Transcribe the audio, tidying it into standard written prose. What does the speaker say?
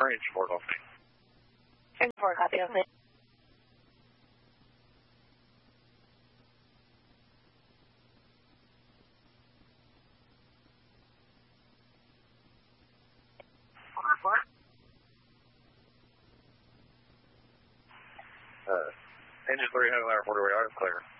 engine 4 Golf Name. Engine 4, copy. Okay. Engine 3, Headline 40 way, clear.